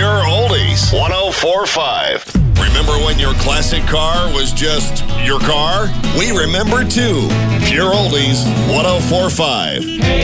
Pure Oldies 104.5. Remember when your classic car was just your car? We remember too. Pure Oldies 104.5.